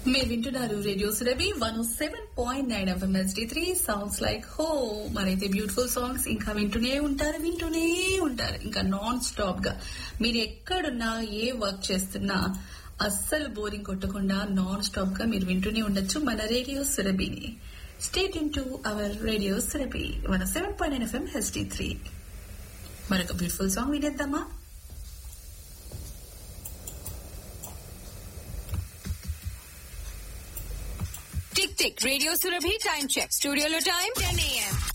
మీరు వింటున్నారు radio Surabhi 107.9 FM HD3 sounds like హో. మరైతే బ్యూటిఫుల్ సాంగ్స్ ఇంకా వింటూనే ఉంటారు ఇంకా నాన్ స్టాప్ గా. మీరు ఎక్కడున్నా ఏ వర్క్ చేస్తున్నా అస్సలు బోరింగ్ కొట్టకుండా నాన్ స్టాప్ గా మీరు వింటూనే ఉండొచ్చు మన radio సురభిని. State in to our radio Surabhi 107.9 FM HD3. మరొక beautiful song వినేద్దామా? Tick tick radio Surabhi time check. స్టూడియోలో టైం 10 AM.